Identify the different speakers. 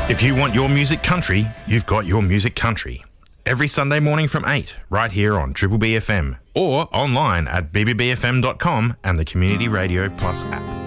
Speaker 1: If you want your music country, you've got your music country. Every Sunday morning from 8, right here on Triple B FM, or online at bbbfm.com and the Community Radio Plus app.